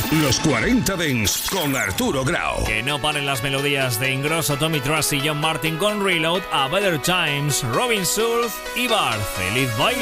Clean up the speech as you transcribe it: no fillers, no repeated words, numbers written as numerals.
Los 40 Dents con Arturo Grau. Que no paren las melodías de Ingrosso, Tommy Truss y John Martin con Reload, A Better Times, Robin Schulz y Bar. ¡Feliz baile!